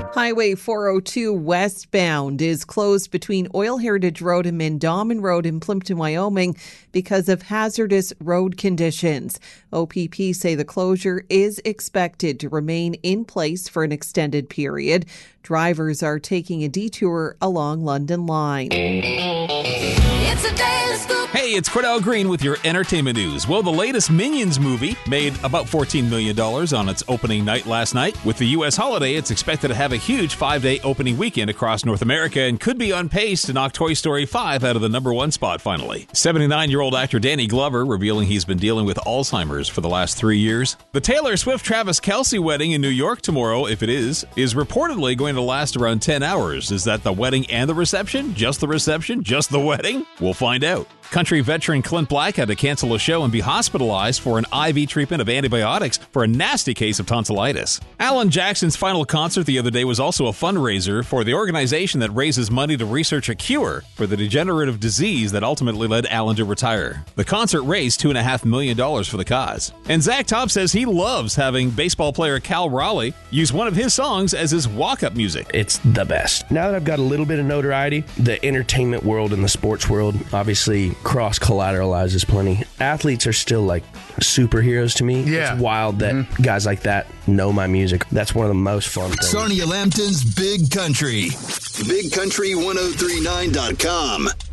Highway 402 westbound is closed between Oil Heritage Road and Mandamin Road in Plimpton, Wyoming because of hazardous road conditions. OPP say the closure is expected to remain in place for an extended period. Drivers are taking a detour along London Line. It's a daily scoop. Hey, it's Cordell Green with your entertainment news. Well, the latest Minions movie made about $14 million on its opening night last night. With the U.S. holiday, it's expected to have a huge 5-day opening weekend across North America and could be on pace to knock Toy Story 5 out of the number one spot finally. 79-year-old actor Danny Glover revealing he's been dealing with Alzheimer's for the last 3 years. The Taylor Swift-Travis Kelce wedding in New York tomorrow, if it is reportedly going to last around 10 hours. Is that the wedding and the reception? Just the reception? Just the wedding? We'll find out. Country veteran Clint Black had to cancel a show and be hospitalized for an IV treatment of antibiotics for a nasty case of tonsillitis. Alan Jackson's final concert the other day was also a fundraiser for the organization that raises money to research a cure for the degenerative disease that ultimately led Alan to retire. The concert raised $2.5 million for the cause. And Zach Taub says he loves having baseball player Cal Raleigh use one of his songs as his walk-up music. It's the best. Now that I've got a little bit of notoriety, the entertainment world and the sports world obviously cross-collateralizes plenty. Athletes are still like superheroes to me. Yeah. It's wild that guys like that know my music. That's one of the most fun things. Sonia Lambton's Big Country. BigCountry1039.com.